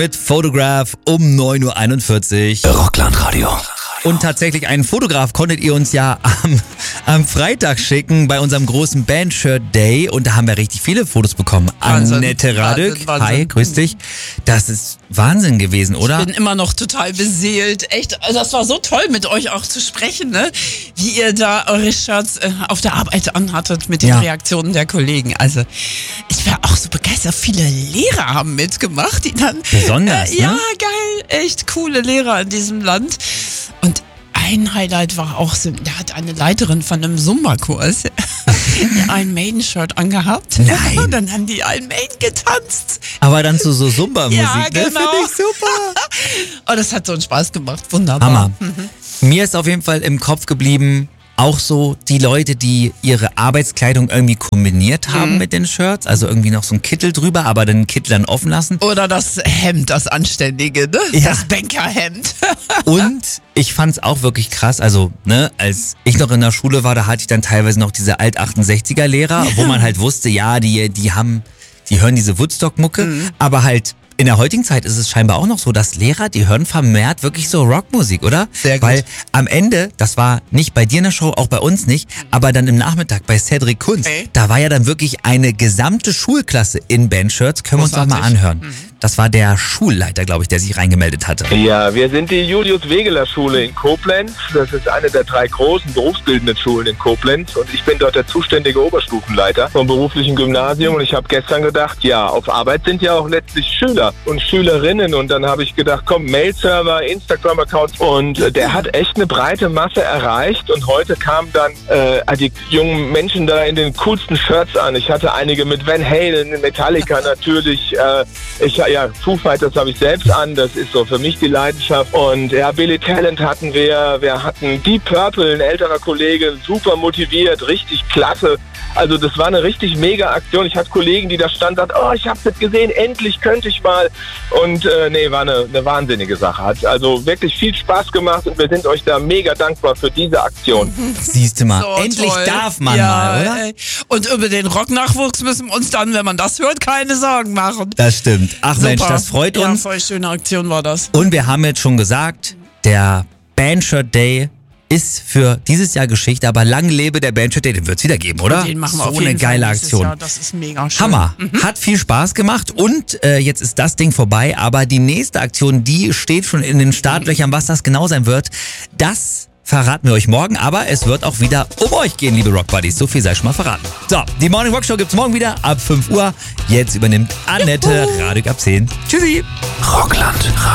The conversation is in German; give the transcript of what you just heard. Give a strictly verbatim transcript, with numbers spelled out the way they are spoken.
Mit Photograph um neun Uhr einundvierzig. Rockland Radio. Und tatsächlich einen Fotograf konntet ihr uns ja am, am Freitag schicken bei unserem großen Bandshirt Day. Und da haben wir richtig viele Fotos bekommen. Wahnsinn, Annette Radück, Wahnsinn, Wahnsinn. Hi, grüß dich. Das ist Wahnsinn gewesen, oder? Ich bin immer noch total beseelt. Echt, also das war so toll, mit euch auch zu sprechen, ne? Wie ihr da eure Shirts äh, auf der Arbeit anhattet mit den Ja. Reaktionen der Kollegen. Also ich war auch so begeistert. Viele Lehrer haben mitgemacht, die dann... Besonders, äh, Ja, ne? geil. Echt coole Lehrer in diesem Land. Und ein Highlight war auch so, da hat eine Leiterin von einem Zumba-Kurs ein Maiden-Shirt angehabt. Nein. Und dann haben die Iron Maiden getanzt. Aber dann zu so Zumba-Musik, Ja, ne? genau. Finde ich super. Oh, das hat so einen Spaß gemacht. Wunderbar. Hammer. Mir ist auf jeden Fall im Kopf geblieben, auch so die Leute, die ihre Arbeitskleidung irgendwie kombiniert haben Mhm. mit den Shirts. Also irgendwie noch so ein Kittel drüber, aber den Kittel dann offen lassen. Oder das Hemd, das Anständige, ne? Ja. Das Bankerhemd. Und ich fand's auch wirklich krass, also ne, als ich noch in der Schule war, da hatte ich dann teilweise noch diese alt achtundsechziger Lehrer, wo man halt wusste, ja, die, die haben, die hören diese Woodstock-Mucke, Mhm. aber halt in der heutigen Zeit ist es scheinbar auch noch so, dass Lehrer, die hören vermehrt wirklich so Rockmusik, oder? Sehr gut. Weil am Ende, das war nicht bei dir in der Show, auch bei uns nicht, aber dann im Nachmittag bei Cedric Kunz, Okay. da war ja dann wirklich eine gesamte Schulklasse in Bandshirts, können wir uns doch mal Großartig. anhören. Das war der Schulleiter, glaube ich, der sich reingemeldet hatte. Ja, wir sind die Julius-Wegeler-Schule in Koblenz. Das ist eine der drei großen berufsbildenden Schulen in Koblenz. Und ich bin dort der zuständige Oberstufenleiter vom beruflichen Gymnasium. Und ich habe gestern gedacht, ja, auf Arbeit sind ja auch letztlich Schüler und Schülerinnen. Und dann habe ich gedacht, komm, Mail-Server, Instagram-Account. Und äh, der hat echt eine breite Masse erreicht. Und heute kamen dann äh, die jungen Menschen da in den coolsten Shirts an. Ich hatte einige mit Van Halen, Metallica natürlich. Äh, ich Ja, Foo Fighters habe ich selbst an, das ist so für mich die Leidenschaft. Und ja, Billy Talent hatten wir, wir hatten Deep Purple, ein älterer Kollege, super motiviert, richtig klasse. Also das war eine richtig mega Aktion. Ich hatte Kollegen, die da standen, sagten, oh, ich hab's jetzt gesehen, endlich könnte ich mal. Und äh, nee, war eine, eine wahnsinnige Sache. Hat also wirklich viel Spaß gemacht und wir sind euch da mega dankbar für diese Aktion. Siehst du mal, So endlich toll. darf man ja, mal, oder? ey. Und über den Rocknachwuchs müssen wir uns dann, wenn man das hört, keine Sorgen machen. Das stimmt. Ach Mensch, Super. das freut Ja, uns. voll schöne Aktion war das. Und wir haben jetzt schon gesagt, der Bandshirt Day ist für dieses Jahr Geschichte, aber lang lebe der Bandshirt Day, den wird's wieder geben, oder? Den machen wir so auf jeden eine geile Fall nächstes Aktion. Jahr. Das ist mega schön. Hammer. Hat viel Spaß gemacht und äh, jetzt ist das Ding vorbei, aber die nächste Aktion, die steht schon in den Startlöchern, was das genau sein wird, das verraten wir euch morgen, aber es wird auch wieder um euch gehen, liebe Rock Buddies. So viel sei schon mal verraten. So, die Morning Rock Show gibt's morgen wieder ab fünf Uhr. Jetzt übernimmt Annette Radück ab zehn. Tschüssi. Rockland.